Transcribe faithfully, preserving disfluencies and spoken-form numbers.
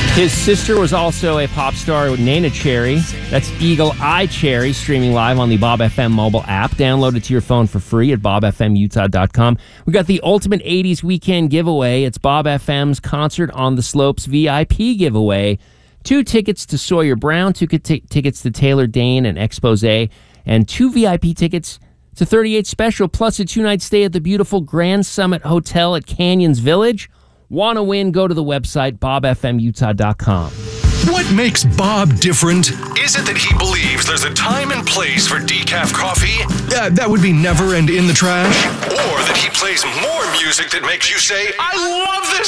His sister was also a pop star, Neneh Cherry. That's Eagle Eye Cherry, streaming live on the Bob F M mobile app. Download it to your phone for free at bob f m utah dot com. We got the Ultimate eighties Weekend giveaway. It's Bob F M's Concert on the Slopes V I P giveaway. Two tickets to Sawyer Brown, two t- tickets to Taylor Dane and Expose, and two V I P tickets to thirty-eight Special, plus a two-night stay at the beautiful Grand Summit Hotel at Canyons Village. Want to win? Go to the website, bob f m utah dot com. What makes Bob different? Is it that he believes there's a time and place for decaf coffee? Uh, that would be never and in the trash? Or that he plays more music that makes you say, I love this